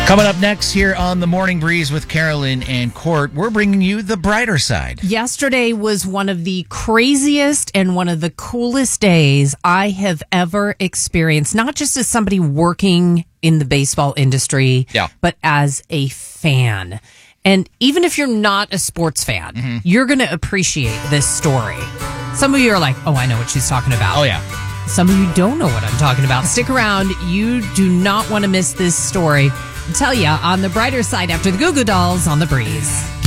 Coming up next here on the Morning Breeze with Carolyn and Court, we're bringing you the brighter side. Yesterday was one of the craziest and one of the coolest days I have ever experienced, not just as somebody working in the baseball industry, but as a fan. And even if you're not a sports fan, you're going to appreciate this story. Some of you are like, oh, I know what she's talking about. Oh, yeah. Some of you don't know what I'm talking about. Stick around. You do not want to miss this story. I'll tell you on the brighter side after the Goo Goo Dolls on the Breeze.